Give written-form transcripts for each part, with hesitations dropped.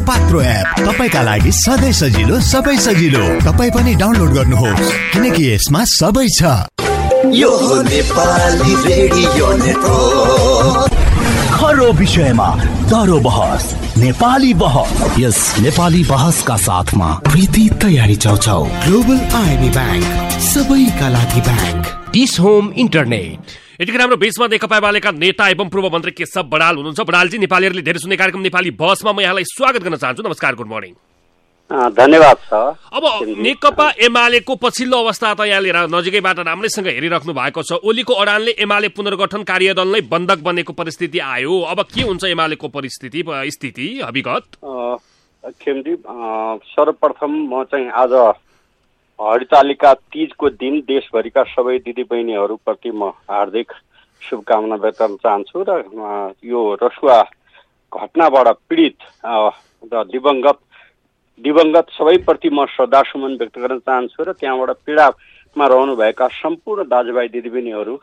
पात्रो app तपाईका लागि सधैँ सजिलो सबै सजिलो। तपाईँ पनि डाउनलोड गर्नुहोस् किनकि यसमा सबै छ। यो नेपाली रेडियो नेटवर्क खरो विषयमा दरो बहस नेपाली बहस। यस नेपाली बहसका साथमा प्रीति तयारी चौचौ, ग्लोबल आईबी बैंक, सबैका लागि बैंक, डिस होम इन्टरनेट। यतिखेर हाम्रो बीचमा नेकपा एमालेका नेता एवं पूर्व मन्त्री केशव बडाल हुनुहुन्छ। बडालजी, नेपालीहरूले धेरै सुन्ने कार्यक्रम नेपाली बहसमा म यहाँलाई स्वागत गर्न चाहन्छु। नमस्कार, गुड मर्निङ। धन्यवाद छ। अब नेकपा एमालेको पछिल्लो अवस्था त यहाँले नजिकैबाट राम्रैसँग हेरिराख्नु भएको छ। ओलीको अडानले एमाले पुनर्गठन कार्यदललाई बन्धक बनेको परिस्थिति आयो। अब के हुन्छ एमालेको स्थिति हविगत? खेमजी, सर्वप्रथम म चाहिँ आज हरितालिका तीजको दिन देशभरिका सबै दिदीबहिनीहरूप्रति म हार्दिक शुभकामना व्यक्त गर्न चाहन्छु र यो रसुवा घटनाबाट पीडित दिवंगत सबैप्रति म श्रद्धासुमन व्यक्त गर्न चाहन्छु र त्यहाँबाट पीडामा रहनुभएका सम्पूर्ण दाजुभाइ दिदीबहिनीहरू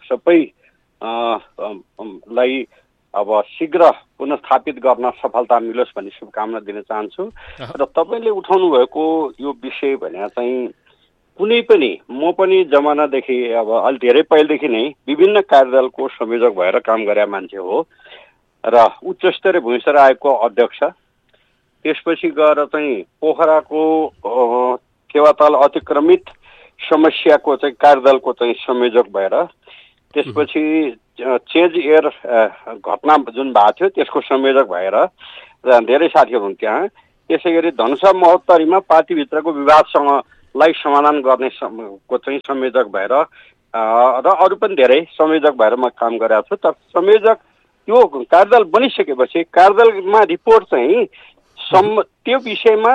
सबैलाई अब शीघ्र पुनर्स्थापित गर्न सफलता मिलोस् भन्ने शुभकामना दिन चाहन्छु। र तपाईँले उठाउनु भएको यो विषय भने चाहिँ कुनै पनि म पनि जमानादेखि अब अलि धेरै पहिलेदेखि नै विभिन्न कार्यदलको संयोजक भएर काम गरे मान्छे हो र उच्च स्तरीय भूमिस्तर आयोगको अध्यक्ष, त्यसपछि गएर चाहिँ पोखराको केवाताल अतिक्रमित समस्याको चाहिँ कार्यदलको चाहिँ संयोजक भएर, त्यसपछि चेन्ज एयर घटना जुन भएको थियो त्यसको संयोजक भएर धेरै साथीहरू हुन्थ्यो। त्यसै गरी धनुषा महोत्तरीमा पार्टीभित्रको विवादसँगलाई समाधान गर्ने को चाहिँ संयोजक भएर र अरू पनि धेरै संयोजक भएर म काम गरेको छु। तर संयोजक त्यो कार्यदल बनिसकेपछि कार्यदलमा रिपोर्ट चाहिँ त्यो विषयमा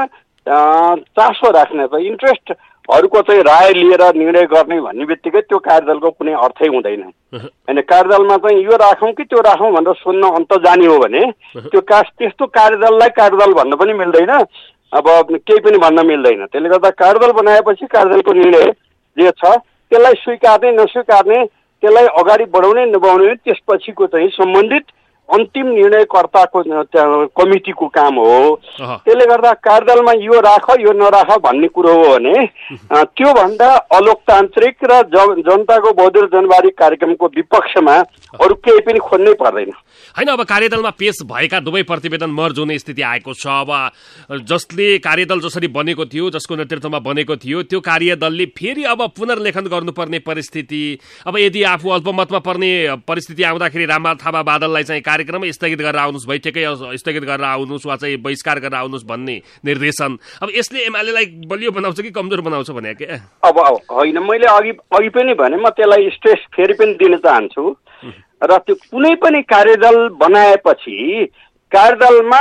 चासो राख्ने त इन्ट्रेस्टहरूको चाहिँ राय लिएर निर्णय गर्ने भन्ने बित्तिकै त्यो कार्यदलको कुनै अर्थै हुँदैन। होइन, कार्यदलमा चाहिँ यो राखौँ कि त्यो राखौँ भनेर सोध्न अन्त जाने हो भने त्यो त्यस्तो कार्यदललाई कार्यदल भन्न पनि मिल्दैन, अब केही पनि भन्न मिल्दैन। त्यसले गर्दा कार्यदल बनाएपछि कार्यदलको निर्णय जे छ त्यसलाई स्वीकार्ने नस्वीकार्ने, त्यसलाई अगाडि बढाउने नबढाउने त्यसपछिको चाहिँ सम्बन्धित अन्तिम निर्णयकर्ताको कमिटीको काम हो। त्यसले गर्दा कार्यदलमा यो राख यो नराख भन्ने कुरो हो भने त्योभन्दा अलोकतान्त्रिक र जनताको बहुदलीय जनवादी कार्यक्रमको विपक्षमा अरू केही पनि खोज्नै पर्दैन। होइन, अब कार्यदलमा पेश भएका दुवै प्रतिवेदन मर्ज हुने स्थिति आएको छ। अब जसले कार्यदल जसरी बनेको थियो, जसको नेतृत्वमा बनेको थियो, त्यो कार्यदलले फेरि अब पुनर्लेखन गर्नुपर्ने परिस्थिति, अब यदि आफू अल्पमतमा पर्ने परिस्थिति आउँदाखेरि राममाधव थापा बादललाई चाहिँ कार्यक्रमै स्थगित गरेर आउनुहोस्, बैठकै स्थगित गरेर आउनुहोस् वा चाहिँ बहिष्कार गरेर आउनुहोस् भन्ने निर्देशन, अब यसले एमालेलाई बलियो बनाउँछ कि कमजोर बनाउँछ भने के? अब होइन, मैले अघि पनि भने म त्यसलाई स्ट्रेस फेरि पनि दिन चाहन्छु र त्यो कुनै पनि कार्यदल बनाएपछि कार्यदलमा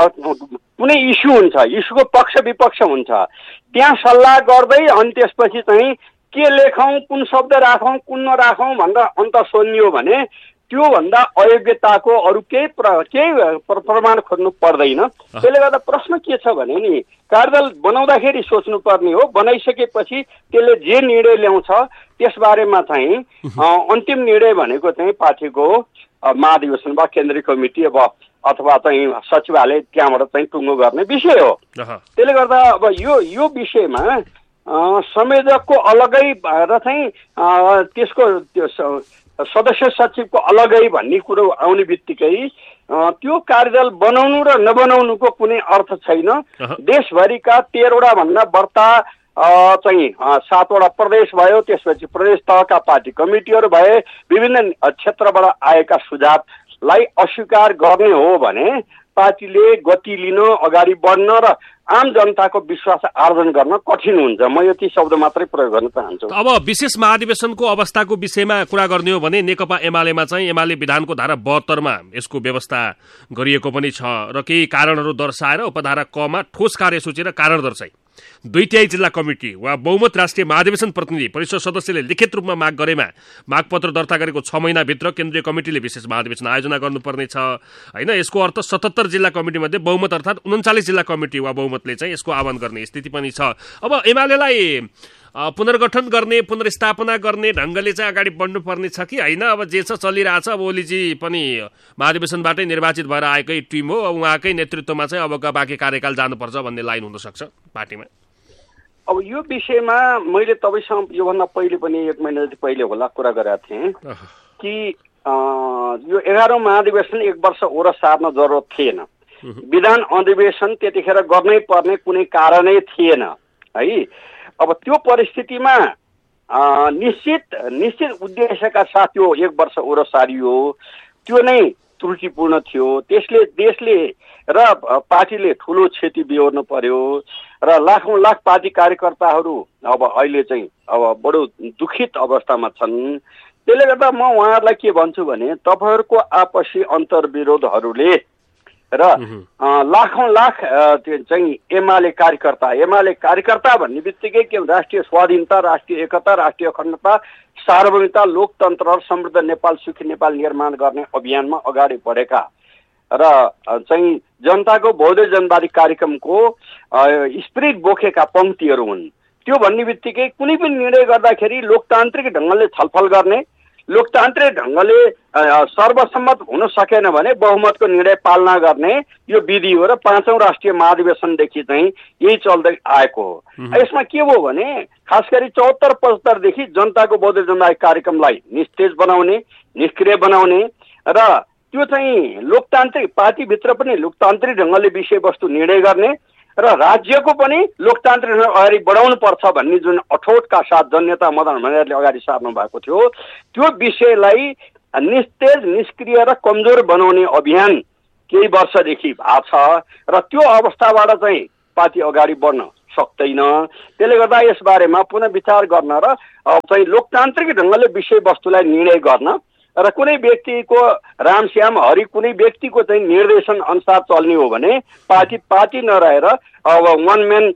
कुनै इस्यु हुन्छ, इस्युको पक्ष विपक्ष हुन्छ, त्यहाँ सल्लाह गर्दै अनि त्यसपछि चाहिँ के लेखौँ, कुन शब्द राखौँ, कुन नराखौँ भनेर अन्त सोध्ने हो भने त्योभन्दा अयोग्यताको अरू केही प्रमाण खोज्नु पर्दैन। त्यसले गर्दा प्रश्न के छ भने नि, कार्यदल बनाउँदाखेरि सोच्नुपर्ने हो, बनाइसकेपछि त्यसले जे निर्णय ल्याउँछ त्यसबारेमा चाहिँ अन्तिम निर्णय भनेको चाहिँ पार्टीको महाधिवेशन वा केन्द्रीय कमिटी अथवा चाहिँ सचिवालय त्यहाँबाट चाहिँ टुङ्गो गर्ने विषय हो। त्यसले गर्दा अब यो विषयमा संयोजकको अलगै र चाहिँ त्यसको सदस्य सचिवको अलगै भन्ने कुरो आउने बित्तिकै त्यो कार्यदल बनाउनु र नबनाउनुको कुनै अर्थ छैन। देशभरिका 13वटा भन्दा बढ्ता चाहिँ 7वटा प्रदेश भयो, त्यसपछि प्रदेश तहका पार्टी कमिटीहरू भए, विभिन्न क्षेत्रबाट आएका सुझावलाई अस्वीकार गर्ने हो भने पार्टीले गति लिन, अगाडि बढ्न र आम जनताको विश्वास आर्जन गर्न कठिन हुन्छ। म यति शब्द मात्रै प्रयोग गर्न चाहन्छु। अब विशेष महाधिवेशनको अवस्थाको विषयमा कुरा गर्ने हो भने नेकपा एमालेमा चाहिँ एमाले विधानको धारा 72मा यसको व्यवस्था गरिएको पनि छ र केही कारणहरू दर्शाएर उपधारा कमा ठोस कार्यसूची र कारण दर्शाई 2/3 जिल्ला कमिटी वा बहुमत राष्ट्रिय महाधिवेशन प्रतिनिधि परिषद सदस्यले लिखित रूपमा माग गरेमा मागपत्र दर्ता गरेको 6 महिनाभित्र केन्द्रीय कमिटीले विशेष महाधिवेशन आयोजना गर्नुपर्ने छ। होइन, यसको अर्थ 77 जिल्ला कमिटी मध्ये बहुमत अर्थात् 39 जिल्ला कमिटी वा बहुमतले चाहिँ यसको आह्वान गर्ने स्थिति पनि छ। अब एमालेलाई पुनर्गठन गर्ने पुनर्स्थापना गर्ने ढङ्गले चाहिँ अगाडि बढ्नुपर्ने छ कि होइन? अब जे छ चलिरहेछ। अब ओलीजी पनि महाधिवेशनबाटै निर्वाचित भएर आएकै टिम हो, उहाँकै नेतृत्वमा चाहिँ अबका बाँकी कार्यकाल जानुपर्छ भन्ने लाइन हुनसक्छ पार्टीमा। अब यो विषयमा मैले तपाईँसँग योभन्दा पहिले पनि 1 महिना जति पहिले होला कुरा गरेका थिएँ कि यो 11औं महाधिवेशन 1 वर्ष ओर सार्न जरुरत थिएन। विधान अधिवेशन त्यतिखेर गर्नै पर्ने कुनै कारणै थिएन है। अब त्यो परिस्थितिमा निश्चित उद्देश्यका साथ यो 1 वर्ष ओर सारियो, त्यो नै त्रुटिपूर्ण थियो। त्यसले देशले र पार्टीले ठुलो क्षति बिहोर्नु पर्यो र लाखौं लाख पार्टी कार्यकर्ताहरू अब अहिले चाहिँ अब बडो दुखित अवस्थामा छन्। त्यसले गर्दा म उहाँहरूलाई के भन्छु भने तपाईहरूको आपसी अन्तर्विरोधहरूले र लाखौं लाख चाहिँ एमाले कार्यकर्ता भन्ने बित्तिकै के राष्ट्रिय स्वाधीनता, राष्ट्रिय एकता, राष्ट्रिय अखण्डता, सार्वभौमिकता, लोकतन्त्र र समृद्ध नेपाल, सुखी नेपाल निर्माण गर्ने अभियानमा अगाडि बढेका र चाहिँ जनताको बहुदय जनवादी कार्यक्रमको स्पिरिट बोकेका पंक्तिहरू हुन्। त्यो भन्ने बित्तिकै कुनै पनि निर्णय गर्दाखेरि लोकतान्त्रिक ढङ्गले छलफल गर्ने, लोकतान्त्रिक ढङ्गले सर्वसम्मत हुन सकेन भने बहुमतको निर्णय पालना गर्ने यो विधि हो र 5औं राष्ट्रिय महाधिवेशनदेखि चाहिँ यही चल्दै आएको हो। यसमा के भयो भने खास गरी 74-75 देखि जनताको बहुदय जनवादी कार्यक्रमलाई निस्तेज बनाउने, निष्क्रिय बनाउने र त्यो चाहिँ लोकतान्त्रिक पार्टीभित्र पनि लोकतान्त्रिक ढङ्गले विषयवस्तु निर्णय गर्ने र राज्यको पनि लोकतान्त्रिक ढङ्गले अगाडि बढाउनु पर्छ भन्ने जुन अठोटका साथ जननेता मदन भण्डारीले अगाडि सार्नु भएको थियो, त्यो विषयलाई निस्तेज, निष्क्रिय र कमजोर बनाउने अभियान केही वर्षदेखि भएको छ र त्यो अवस्थाबाट चाहिँ पार्टी अगाडि बढ्न सक्दैन। त्यसले गर्दा यसबारेमा पुनः विचार गर्न र चाहिँ लोकतान्त्रिक ढङ्गले विषयवस्तुलाई निर्णय गर्न र कुनै व्यक्तिको रामश्याम हरि कुनै व्यक्तिको चाहिँ निर्देशन अनुसार चल्ने हो भने पार्टी नरहेर अब वान म्यान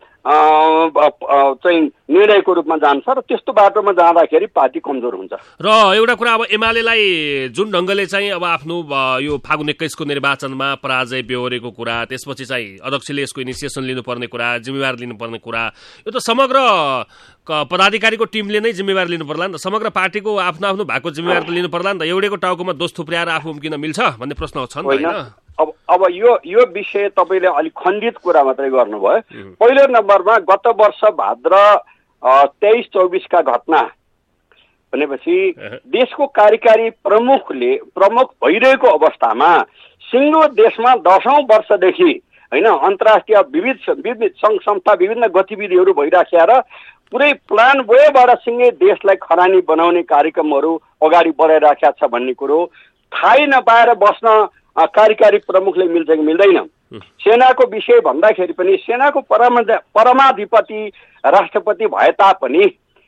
चाहिँ निर्णयको रूपमा जान्छ र त्यस्तो बाटोमा जाँदाखेरि पार्टी कमजोर हुन्छ। र एउटा कुरा अब एमालेलाई जुन ढङ्गले चाहिँ अब आफ्नो यो फागुन 21 को निर्वाचनमा पराजय बेहोरेको कुरा, त्यसपछि चाहिँ अध्यक्षले यसको इनिसिएसन लिनुपर्ने कुरा, जिम्मेवार लिनुपर्ने कुरा, यो त समग्र पदाधिकारीको टिमले नै जिम्मेवार लिनु पर्ला नि त। समग्र पार्टीको आफ्नो आफ्नो भएको जिम्मेवार त लिनु पर्ला नि त। एउटैको टाउकोमा दोष थुप्र्याएर आफू उम्किन मिल्छ भन्ने प्रश्न छ नि त। अब यो विषय तपाईँले अलिक खण्डित कुरा मात्रै गर्नुभयो। पहिलो नम्बरमा गत वर्ष भाद्र 23-24 का घटना भनेपछि देशको कार्यकारी प्रमुख भइरहेको अवस्थामा सिङ्गो देशमा 10औं वर्षदेखि होइन अन्तर्राष्ट्रिय विविध सङ्घ संस्था विभिन्न गतिविधिहरू भइराखेर पुरै प्लान वेबाट सिङ्गै देशलाई खरानी बनाउने कार्यक्रमहरू अगाडि बढाइराखेका छ भन्ने कुरो थाहै नपाएर बस्न कार्यकारी प्रमुखले मिल्छ कि मिल्दैन। सेनाको विषय भन्दाखेरि पनि सेनाको परमाधिपति राष्ट्रपति भए तापनि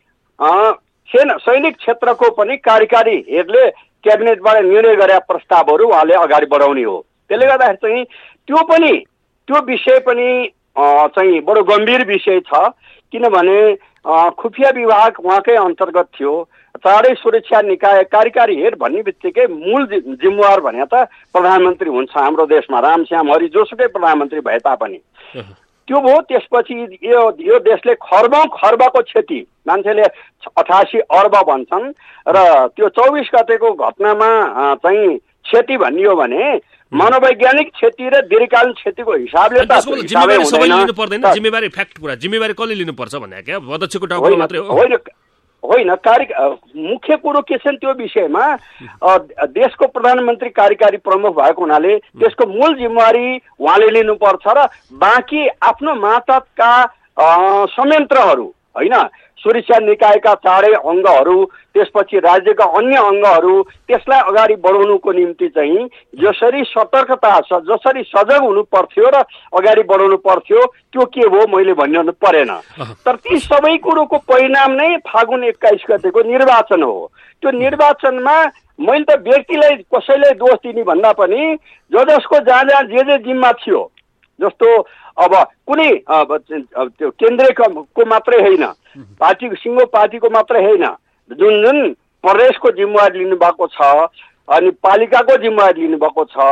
सैनिक क्षेत्रको पनि कार्यकारी हेडले क्याबिनेटबाट निर्णय गरेका प्रस्तावहरू उहाँले अगाडि बढाउने हो। त्यसले गर्दाखेरि चाहिँ त्यो विषय पनि चाहिँ बडो गम्भीर विषय छ। किनभने खुफिया विभाग उहाँकै अन्तर्गत थियो। चाँडै सुरक्षा निकाय कार्यकारी हेड भन्ने बित्तिकै मूल जिम्मेवार भने त प्रधानमन्त्री हुन्छ हाम्रो देशमा, रामश्याम हरि जोसुकै प्रधानमन्त्री भए तापनि त्यो भयो। त्यसपछि यो देशले खर्बको क्षति, मान्छेले 88 अर्ब भन्छन् र त्यो 24 गतेको घटनामा चाहिँ क्षति भनियो भने मनोवैज्ञानिक क्षति र दीर्घकालीन क्षतिको हिसाबले त जिम्मेवारी फ्याक्ट कुरा जिम्मेवारी कसले लिनुपर्छ भन्ने क्या अध्यक्षको टाउकोमा मात्रै हो होइन। मुख्य कुरो के छ त्यो विषयमा देशको प्रधानमन्त्री कार्यकारी प्रमुख भएको हुनाले त्यसको मूल जिम्मेवारी उहाँले लिनुपर्छ र बाँकी आफ्नो मातहतका संयन्त्रहरू होइन सुरक्षा निकायका चाँडै अङ्गहरू त्यसपछि राज्यका अन्य अङ्गहरू त्यसलाई अगाडि बढाउनुको निम्ति चाहिँ जसरी सतर्कता छ, जसरी सजग हुनु पर्थ्यो र अगाडि बढाउनु पर्थ्यो त्यो के हो मैले भनिरहनु परेन। तर ती सबै कुरोको परिणाम नै फागुन 21 गतेको निर्वाचन हो। त्यो निर्वाचनमा मैले त व्यक्तिलाई कसैलाई दोष दिने भन्दा पनि जसको जहाँ जे जिम्मा थियो, जस्तो अब कुनै त्यो केन्द्रीयको मात्रै होइन, सिङ्गो पार्टीको मात्रै होइन, जुन प्रदेशको जिम्मेवारी लिनुभएको छ अनि पालिकाको जिम्मेवारी लिनुभएको छ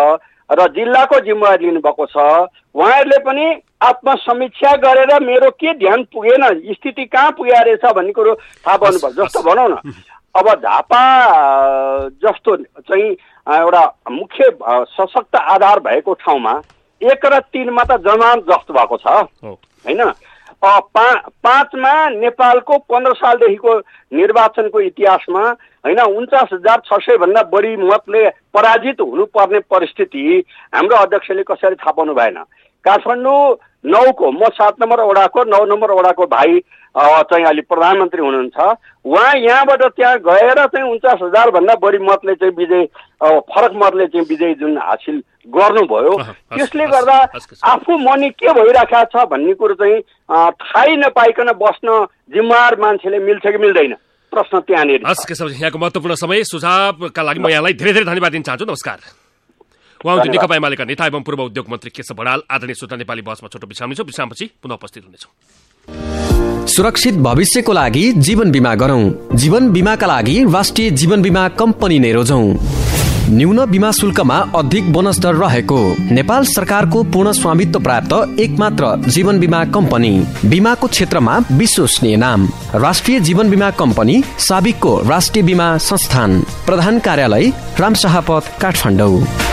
र जिल्लाको जिम्मेवारी लिनुभएको छ। उहाँहरूले पनि आत्मसमीक्षा गरेर मेरो के ध्यान पुगेन, स्थिति कहाँ पुगेको रहेछ भन्ने कुरो थाहा पाउनुपर्छ। जस्तो भनौँ न, अब झापा जस्तो चाहिँ एउटा मुख्य सशक्त आधार भएको ठाउँमा 1 र 3मा त जमानत जस्तो भएको छ होइन। 5मा नेपालको 15 सालदेखिको निर्वाचनको इतिहासमा होइन 49,600 भन्दा बढी मतले पराजित हुनुपर्ने परिस्थिति हाम्रो अध्यक्षले कसरी थाहा पाउनु भएन। काठमाडौँ 9को, म 7 नम्बर वडाको 9 नम्बर वडाको भाइ चाहिँ अहिले प्रधानमन्त्री हुनुहुन्छ। उहाँ यहाँबाट त्यहाँ गएर चाहिँ 49,000 भन्दा बढी मतले चाहिँ विजय, फरक मतले चाहिँ विजय जुन हासिल गर्नुभयो, त्यसले गर्दा आफू मनी के भइरहेको छ भन्ने कुरो चाहिँ थाहै नपाइकन बस्न जिम्मेवार मान्छेले मिल्छ कि मिल्दैन, प्रश्न त्यहाँनिर। यहाँको महत्त्वपूर्ण समय सुझावका लागि म यहाँलाई धेरै धेरै धन्यवाद दिन चाहन्छु। नमस्कार। उहाँ हुनुहुन्छ नेकपा एमालेका नेता एवं पूर्व उद्योग मन्त्री केशव बडाल। आदरणीय श्रोता, नेपाली बहसमा छोटो विश्राम लिन्छौँ। विश्रामपछि पुनः उपस्थित हुनेछौँ। सुरक्षित भविष्यको लागि जीवन बीमा गरौं। जीवन बीमाका लागि राष्ट्रिय जीवन बीमा कम्पनी नै रोजौं। न्यून बीमा शुल्कमा अधिक बोनस दर रहेको नेपाल सरकारको पूर्ण स्वामित्व प्राप्त एकमात्र जीवन बीमा कम्पनी। बीमाको क्षेत्रमा विश्वसनीय नाम राष्ट्रिय जीवन बीमा कम्पनी, साबिकको राष्ट्रिय बीमा संस्थान। प्रधान कार्यालय रामशाहपथ, काठमाडौँ।